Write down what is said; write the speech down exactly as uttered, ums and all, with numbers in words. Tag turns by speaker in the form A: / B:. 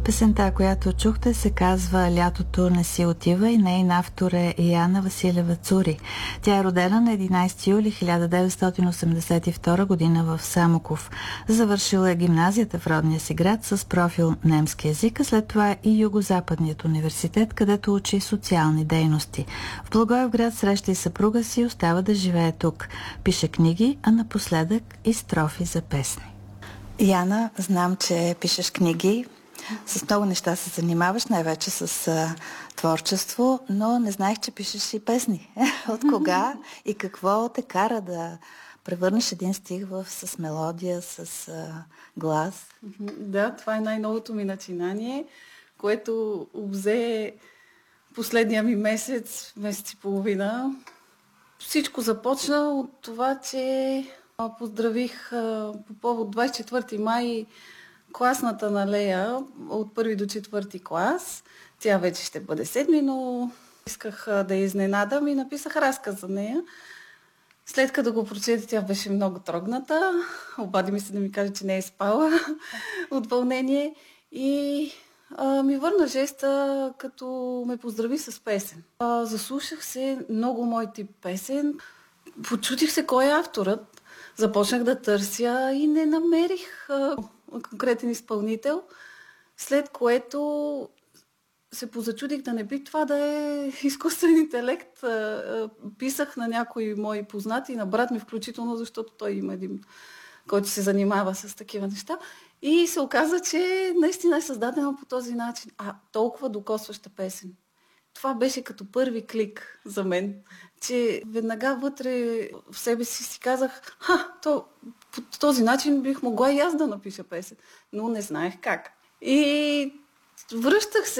A: Песента, която чухте, се казва "Лятото не си отива" и нейн автор е Яна Василева Цури. Тя е родена на единайсети юли хиляда деветстотин осемдесет и втора година в Самоков. Завършила е гимназията в родния си град с профил немски език, а след това и Югозападният университет, където учи социални дейности. В Благоевград среща и съпруга си и остава да живее тук. Пише книги, а напоследък и строфи за песни. Яна, знам, че пишеш книги. С много неща се занимаваш, най-вече с а, творчество, но не знаех, че пишеш и песни. От кога и какво те кара да превърнеш един стих в, с мелодия, с а, глас?
B: Да, това е най-новото ми начинание, което обзе последния ми месец, месец и половина. Всичко започна от това, че поздравих а, по повод двайсет и четвърти май класната на Лея от първи до четвърти клас. Тя вече ще бъде седми, но исках да я изненадам и написах разказ за нея. След като го прочете, тя беше много трогната. Обади ми се да ми каже, че не е спала от вълнение. И а, ми върна жеста, като ме поздрави с песен. А, заслушах се много мой тип песен. Почутих се кой е авторът. Започнах да търся и не намерих а, конкретен изпълнител, след което се позачудих да не би това да е изкуствен интелект. Писах на някои мои познати, на брат ми включително, защото той има един, който се занимава с такива неща. И се оказа, че наистина е създадена по този начин. А толкова докосваща песен. Това беше като първи клик за мен, че веднага вътре в себе си си казах, ха, то, по този начин бих могла и аз да напиша песен, но не знаех как. И връщах се